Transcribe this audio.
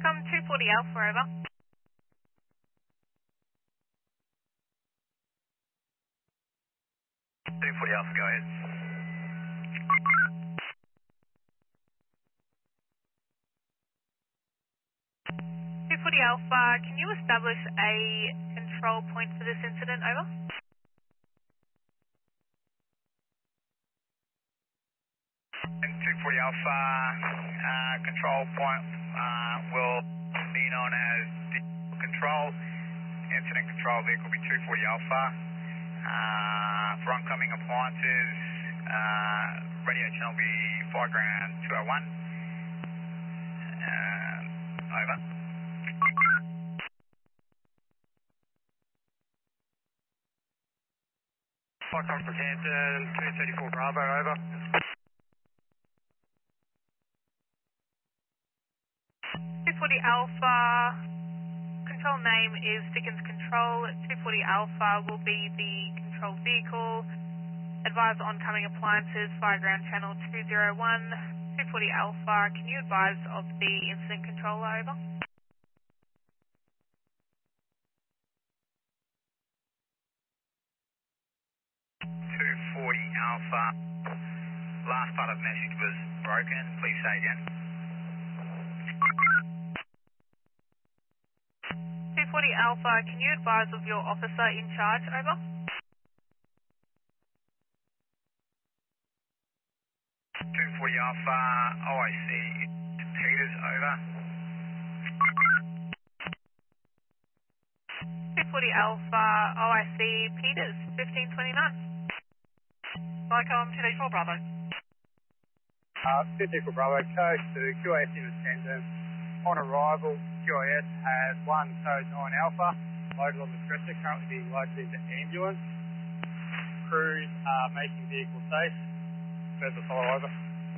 Welcome 240 Alpha, over. 240 Alpha, go ahead. 240 Alpha, can you establish a control point for this incident, over? And 240 Alpha, control point will be known as control. Incident control vehicle will be 240 Alpha. For oncoming appliances, radio channel will be Fireground 201. Over. Foxtrot for Canton, 234 Bravo, over. 240 Alpha, control name is Dickens Control. 240 Alpha will be the control vehicle. Advise oncoming appliances, Fireground channel 201. 240 Alpha, can you advise of the incident controller, over? 240 Alpha, last part of the message was broken, please say again. 240 Alpha, can you advise of your officer in charge, over? 240 Alpha, OIC, Peters, over. 240 Alpha, OIC, Peters, 1529. Welcome to 234 Bravo. 234 Bravo, code to QAS in attendance. On arrival, QAS has one code 9 Alpha, loaded on the stretcher, currently being loaded into ambulance. Crews are making vehicle safe. Further follow over.